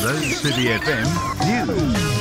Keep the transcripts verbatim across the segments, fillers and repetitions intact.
Rose City F M News.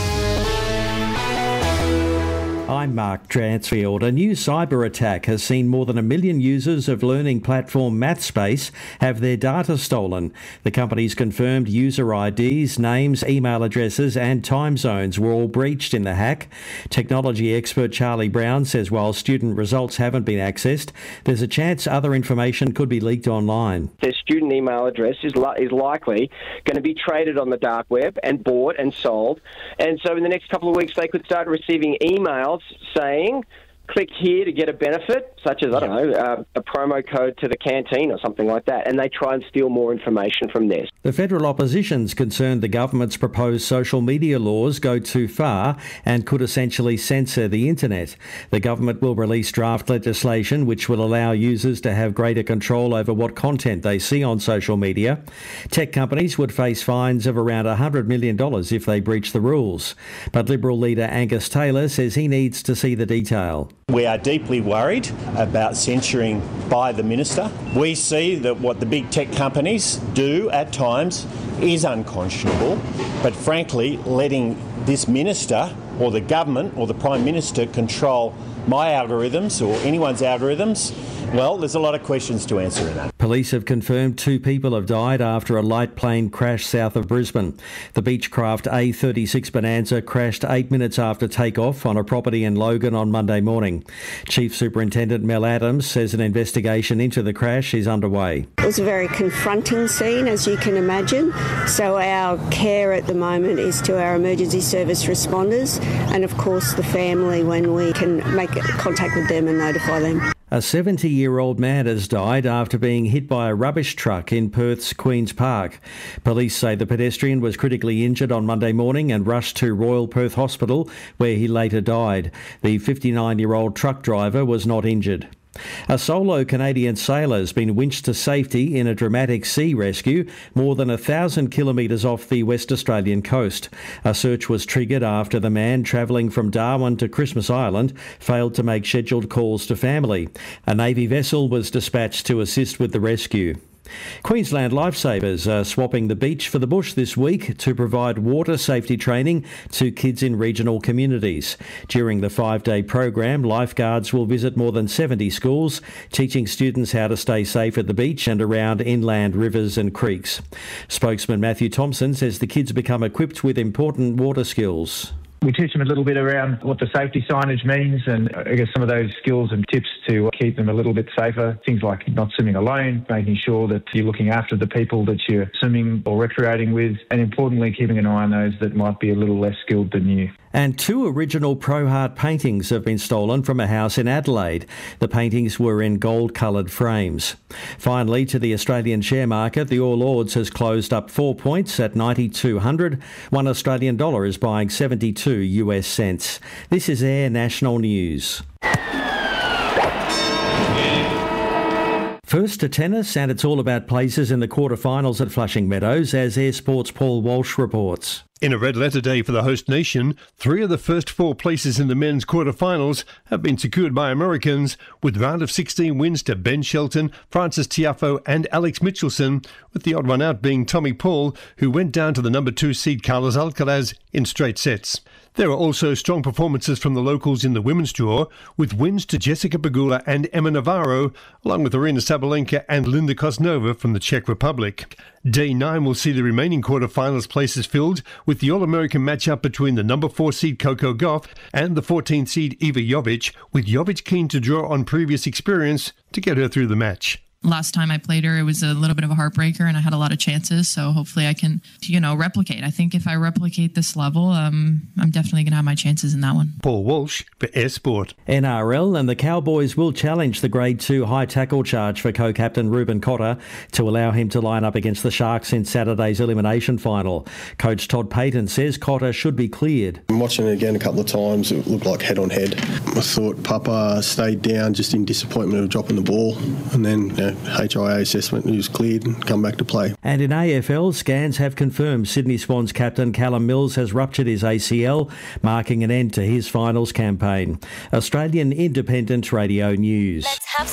I'm Mark Dransfield. A new cyber attack has seen more than a million users of learning platform MathSpace have their data stolen. The company's confirmed user I Ds, names, email addresses and time zones were all breached in the hack. Technology expert Charlie Brown says while student results haven't been accessed, there's a chance other information could be leaked online. Their student email address is, li- is likely going to be traded on the dark web and bought and sold. And so in the next couple of weeks, they could start receiving emails saying, click here to get a benefit, such as, I don't know, uh, a promo code to the canteen or something like that, and they try and steal more information from this. The federal opposition's concerned the government's proposed social media laws go too far and could essentially censor the internet. The government will release draft legislation which will allow users to have greater control over what content they see on social media. Tech companies would face fines of around one hundred million dollars if they breach the rules. But Liberal leader Angus Taylor says he needs to see the detail. We are deeply worried about censoring by the minister. We see that what the big tech companies do at times is unconscionable, but frankly, letting this minister or the government or the Prime Minister control my algorithms or anyone's algorithms, well, there's a lot of questions to answer in that. Police have confirmed two people have died after a light plane crashed south of Brisbane. The Beechcraft A thirty-six Bonanza crashed eight minutes after takeoff on a property in Logan on Monday morning. Chief Superintendent Mel Adams says an investigation into the crash is underway. It was a very confronting scene, as you can imagine. So our care at the moment is to our emergency service responders and, of course, the family when we can make contact with them and notify them. A seventy-year-old man has died after being hit by a rubbish truck in Perth's Queen's Park. Police say the pedestrian was critically injured on Monday morning and rushed to Royal Perth Hospital, where he later died. The fifty-nine-year-old truck driver was not injured. A solo Canadian sailor has been winched to safety in a dramatic sea rescue more than a thousand kilometres off the West Australian coast. A search was triggered after the man travelling from Darwin to Christmas Island failed to make scheduled calls to family. A Navy vessel was dispatched to assist with the rescue. Queensland Lifesavers are swapping the beach for the bush this week to provide water safety training to kids in regional communities. During the five-day program, lifeguards will visit more than seventy schools, teaching students how to stay safe at the beach and around inland rivers and creeks. Spokesman Matthew Thompson says the kids become equipped with important water skills. We teach them a little bit around what the safety signage means and I guess some of those skills and tips to keep them a little bit safer. Things like not swimming alone, making sure that you're looking after the people that you're swimming or recreating with, and importantly, keeping an eye on those that might be a little less skilled than you. And two original Pro Heart paintings have been stolen from a house in Adelaide. The paintings were in gold-coloured frames. Finally, to the Australian share market, the All Ords has closed up four points at ninety-two hundred. One Australian dollar is buying seventy-two U S cents. This is Air National News. First to tennis, and it's all about places in the quarterfinals at Flushing Meadows, as Air Sports' Paul Walsh reports. In a red letter day for the host nation, three of the first four places in the men's quarterfinals have been secured by Americans, with round of sixteen wins to Ben Shelton, Francis Tiafoe and Alex Mitchelson, with the odd one out being Tommy Paul, who went down to the number two seed Carlos Alcaraz in straight sets. There are also strong performances from the locals in the women's draw, with wins to Jessica Pegula and Emma Navarro, along with Arina Sabalenka and Linda Kosnova from the Czech Republic. Day nine will see the remaining quarterfinals places filled, with the All-American matchup between the number four seed Coco Gauff and the fourteenth seed Iva Jovic, with Jovic keen to draw on previous experience to get her through the match. Last time I played her, it was a little bit of a heartbreaker and I had a lot of chances. So hopefully I can, you know, replicate. I think if I replicate this level, um, I'm definitely going to have my chances in that one. Paul Walsh for Air Sport. N R L, and the Cowboys will challenge the Grade two high tackle charge for co-captain Ruben Cotter to allow him to line up against the Sharks in Saturday's elimination final. Coach Todd Payton says Cotter should be cleared. I'm watching it again a couple of times. It looked like head-on-head. I thought Papa stayed down just in disappointment of dropping the ball, and then, you know, H I A assessment, he was cleared and come back to play. And in A F L, scans have confirmed Sydney Swans captain Callum Mills has ruptured his A C L, marking an end to his finals campaign. Australian Independent Radio News.